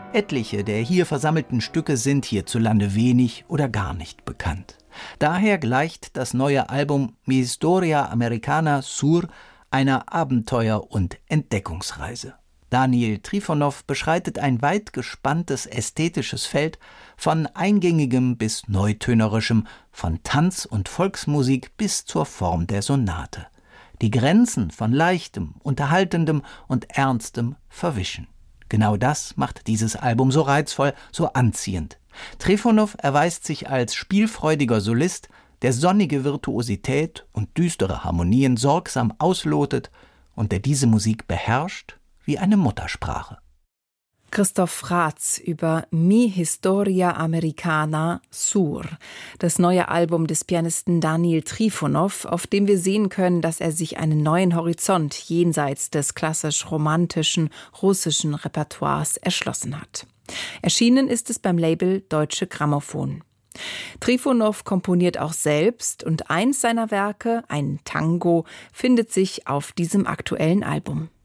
Etliche der hier versammelten Stücke sind hierzulande wenig oder gar nicht bekannt. Daher gleicht das neue Album Mi Historia Americana Sur einer Abenteuer- und Entdeckungsreise. Daniel Trifonow beschreitet ein weit gespanntes ästhetisches Feld, von eingängigem bis neutönerischem, von Tanz- und Volksmusik bis zur Form der Sonate. Die Grenzen von Leichtem, Unterhaltendem und Ernstem verwischen. Genau das macht dieses Album so reizvoll, so anziehend. Trifonow erweist sich als spielfreudiger Solist, der sonnige Virtuosität und düstere Harmonien sorgsam auslotet und der diese Musik beherrscht wie eine Muttersprache. Christoph Raths über Mi Historia Americana Sur, das neue Album des Pianisten Daniel Trifonow, auf dem wir sehen können, dass er sich einen neuen Horizont jenseits des klassisch-romantischen russischen Repertoires erschlossen hat. Erschienen ist es beim Label Deutsche Grammophon. Trifonow komponiert auch selbst und eins seiner Werke, ein Tango, findet sich auf diesem aktuellen Album.